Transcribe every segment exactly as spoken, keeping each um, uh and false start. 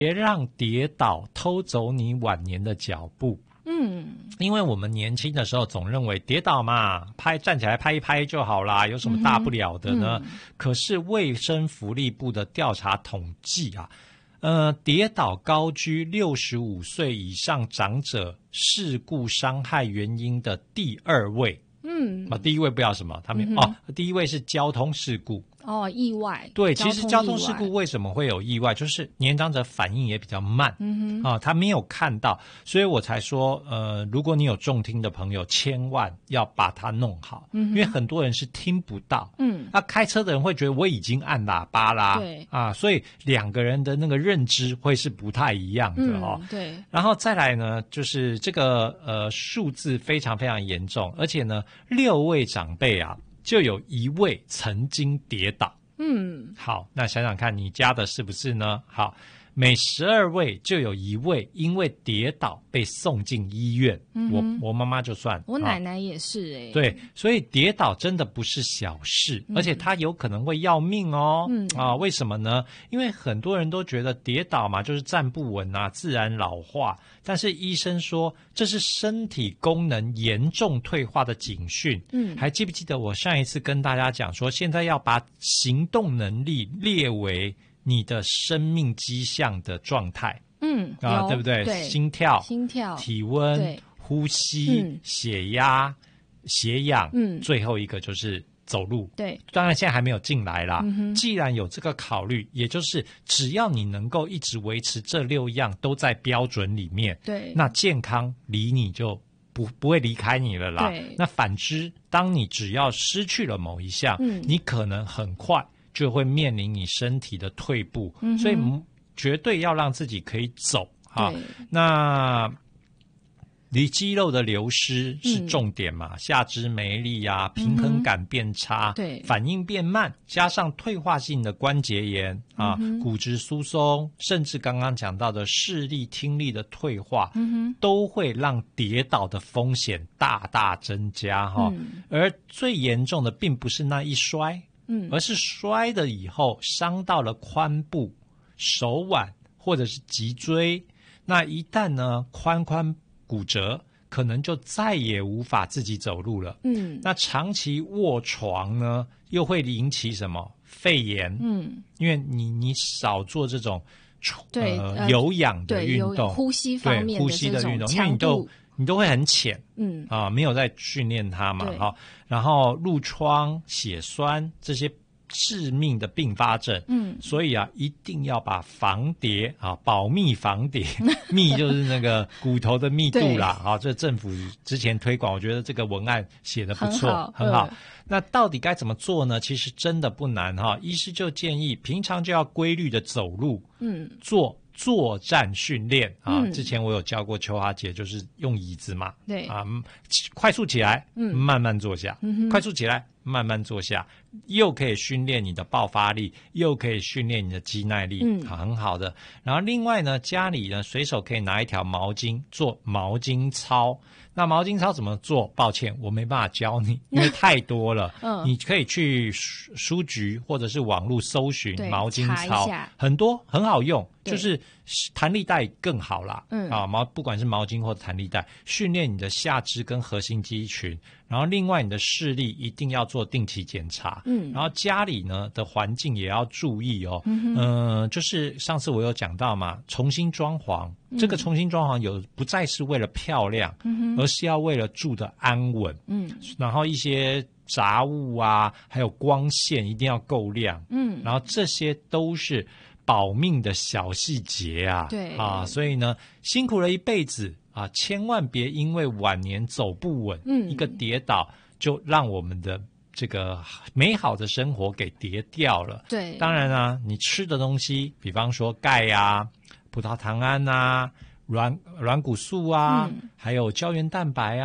别让跌倒偷走你晚年的脚步。 嗯， 因为我们年轻的时候总认为跌倒嘛，拍站起来拍一拍就好啦，有什么大不了的呢？嗯嗯、可是卫生福利部的调查统计啊，呃，跌倒高居六十五岁以上长者事故伤害原因的第二位。嗯，啊，第一位不要什么？他们、嗯、哦，第一位是交通事故。 哦，意外。 对，其实交通事故为什么会有意外？就是年长者反应也比较慢，嗯哼，啊，他没有看到，所以我才说，呃，如果你有重听的朋友，千万要把它弄好，嗯，因为很多人是听不到，嗯，那、啊、开车的人会觉得我已经按喇叭啦， 对， 啊，所以两个人的那个认知会是不太一样的哦， 嗯、对。 然后再来呢，就是这个呃数字非常非常严重，而且呢，六位长辈啊。就有一位曾经跌倒，嗯，好，那想想看你家的是不是呢？好，每十二位就有一位因为跌倒被送进医院。嗯、我我妈妈就算， 我奶奶也是哎、欸。 对，所以跌倒真的不是小事，嗯、而且它有可能会要命哦。嗯啊，为什么呢？因为很多人都觉得跌倒嘛就是站不稳啊，自然老化。但是医生说这是身体功能严重退化的警讯。嗯，还记不记得我上一次跟大家讲说，现在要把行动能力列为你的生命迹象的状态。嗯啊，对不对？ 对， 心跳、 心跳、 体温、 对呼吸、嗯、血压、血氧，嗯，最后一个就是走路。 对， 当然现在还没有进来啦。嗯、既然有这个考虑，也就是只要你能够一直维持这六样都在标准里面， 对， 那健康离你就不不会离开你了啦。 对， 那反之，当你只要失去了某一项，嗯、你可能很快就会面临你身体的退步。嗯、所以绝对要让自己可以走哈。那离肌肉的流失是重点嘛？嗯、下肢没力啊，平衡感变差， 对、嗯， 反应变慢，加上退化性的关节炎啊，嗯、骨质疏松，甚至刚刚讲到的视力、听力的退化，嗯、都会让跌倒的风险大大增加哈。嗯、而最严重的并不是那一摔，嗯，而是摔了以后伤到了髋部、手腕或者是脊椎，那一旦呢髋髋骨折，可能就再也无法自己走路了。嗯，那长期卧床呢，又会引起什么肺炎？嗯，因为你你少做这种对、 呃、有氧的运动， 呼吸方面的呼吸的运动，因为你都你都会很浅，嗯啊，没有在训练它嘛，哈。然后褥疮、血栓这些致命的并发症，嗯，所以啊，一定要把防跌啊，保密防跌，密就是那个骨头的密度啦，啊，这政府之前推广，我觉得这个文案写得不错， 很好。 很好嗯、那到底该怎么做呢？其实真的不难哈，医师就建议平常就要规律的走路，嗯，做作战训练啊。嗯、之前我有教过秋华姐，就是用椅子嘛， 对啊，快速起来，嗯，慢慢坐下，嗯、快速起来。慢慢坐下，又可以训练你的爆发力，又可以训练你的肌耐力，嗯，好，很好的。然后另外呢，家里呢随手可以拿一条毛巾做毛巾操。那毛巾操怎么做？抱歉，我没办法教你，因为太多了。嗯，你可以去书书局或者是网络搜寻毛巾操，很多很好用，就是弹力带更好啦。嗯啊，毛不管是毛巾或者弹力带，训练你的下肢跟核心肌群。然后另外你的视力一定要做定期检查，嗯，然后家里呢的环境也要注意哦，嗯、呃，就是上次我有讲到嘛，重新装潢，嗯、这个重新装潢有不再是为了漂亮，嗯、而是要为了住的安稳，嗯，然后一些杂物啊，还有光线一定要够亮，嗯，然后这些都是保命的小细节啊， 对啊，所以呢辛苦了一辈子。啊，千万别因为晚年走不稳，嗯，一个跌倒就让我们的这个美好的生活给跌掉了。 对， 当然啊，你吃的东西，比方说钙啊、葡萄糖胺啊、软软骨素啊，嗯、还有胶原蛋白啊，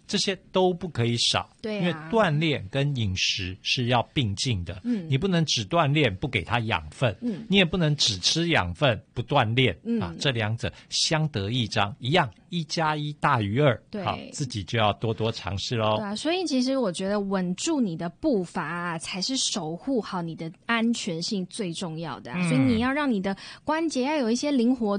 这些都不可以少。 对啊， 因为锻炼跟饮食是要并进的。嗯，你不能只锻炼不给它养分，嗯，你也不能只吃养分不锻炼。嗯啊，这两者相得益彰，一样一加一大于二。 对， 好，自己就要多多尝试喽。 对啊，所以其实我觉得稳住你的步伐啊，才是守护好你的安全性最重要的啊。嗯，所以你要让你的关节要有一些灵活